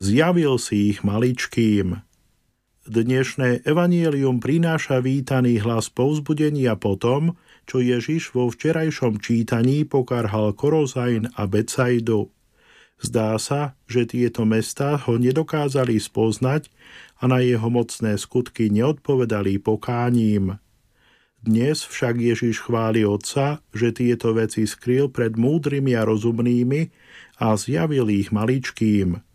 Zjavil si ich maličkým. Dnešné evanjelium prináša vítaný hlas povzbudenia po tom, čo Ježiš vo včerajšom čítaní pokarhal Korozajn a Betsaidu. Zdá sa, že tieto mestá ho nedokázali spoznať a na jeho mocné skutky neodpovedali pokáním. Dnes však Ježiš chváli Otca, že tieto veci skryl pred múdrymi a rozumnými a zjavil ich maličkým.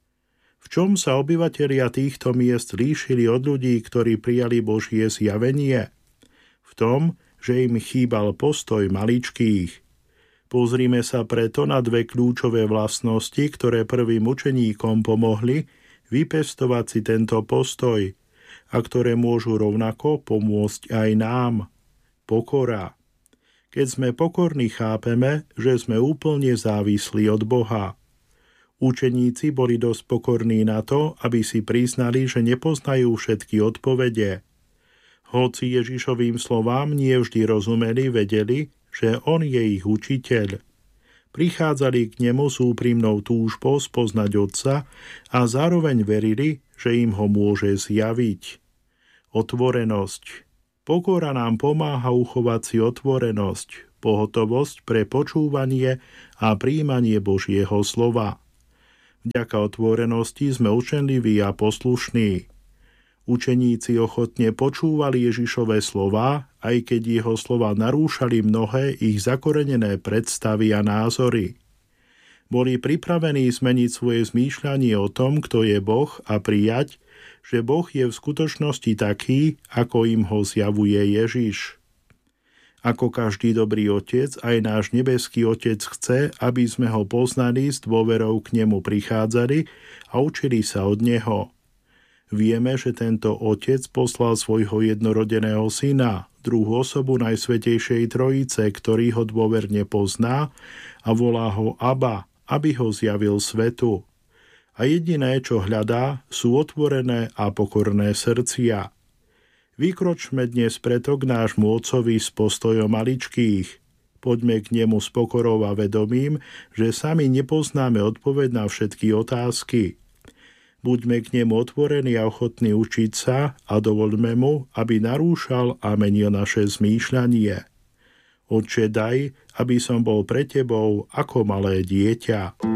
V čom sa obyvatelia týchto miest líšili od ľudí, ktorí prijali Božie zjavenie? V tom, že im chýbal postoj maličkých. Pozrime sa preto na dve kľúčové vlastnosti, ktoré prvým učeníkom pomohli vypestovať si tento postoj a ktoré môžu rovnako pomôcť aj nám. Pokora. Keď sme pokorní, chápeme, že sme úplne závislí od Boha. Učeníci boli dosť pokorní na to, aby si priznali, že nepoznajú všetky odpovede. Hoci Ježišovým slovám nie vždy rozumeli, vedeli, že on je ich učiteľ. Prichádzali k nemu s úprimnou túžbou spoznať Otca a zároveň verili, že im ho môže zjaviť. Otvorenosť. Pokora nám pomáha uchovať si otvorenosť, pohotovosť pre počúvanie a prijímanie Božieho slova. Vďaka otvorenosti sme učenliví a poslušní. Učeníci ochotne počúvali Ježišove slová, aj keď jeho slova narúšali mnohé ich zakorenené predstavy a názory. Boli pripravení zmeniť svoje zmýšľanie o tom, kto je Boh a prijať, že Boh je v skutočnosti taký, ako im ho zjavuje Ježiš. Ako každý dobrý otec, aj náš nebeský Otec chce, aby sme ho poznali, s dôverou k nemu prichádzali a učili sa od neho. Vieme, že tento Otec poslal svojho jednorodeného Syna, druhú osobu Najsvätejšej Trojice, ktorý ho dôverne pozná a volá ho Abba, aby ho zjavil svetu. A jediné, čo hľadá, sú otvorené a pokorné srdcia. Vykročme dnes preto k nášmu Otcovi s postojom maličkých. Poďme k nemu s pokorou a vedomím, že sami nepoznáme odpoveď na všetky otázky. Buďme k nemu otvorení a ochotní učiť sa a dovoľme mu, aby narúšal a menil naše zmýšľanie. Otče, daj, aby som bol pre tebou ako malé dieťa.